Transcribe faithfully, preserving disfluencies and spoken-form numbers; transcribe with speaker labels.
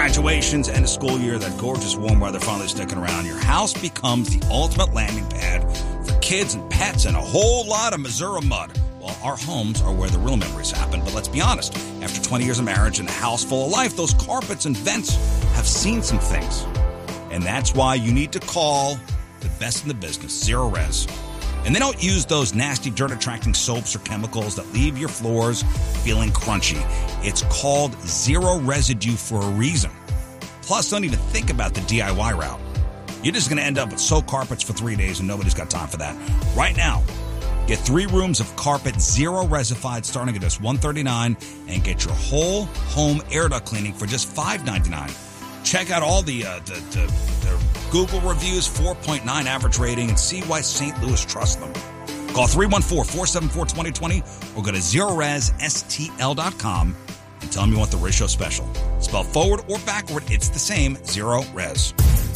Speaker 1: Graduations, end of school year, that gorgeous warm weather finally sticking around. Your house becomes the ultimate landing pad for kids and pets and a whole lot of Missouri mud. Well, our homes are where the real memories happen, but let's be honest. After twenty years of marriage and a house full of life, those carpets and vents have seen some things. And that's why you need to call the best in the business, Zero Res. And they don't use those nasty dirt-attracting soaps or chemicals that leave your floors feeling crunchy. It's called Zero Residue for a reason. Plus, don't even think about the D I Y route. You're just going to end up with soaked carpets for three days, and nobody's got time for that. Right now, get three rooms of carpet Zero Resified starting at just one hundred thirty-nine dollars and get your whole home air duct cleaning for just five hundred ninety-nine dollars. Check out all the, uh, the, the, the Google reviews, four point nine average rating, and see why Saint Louis trusts them. Call three one four, four seven four, two zero two zero or go to zero res s t l dot com and tell them you want the ratio special. Spelled forward or backward, it's the same, Zero Res.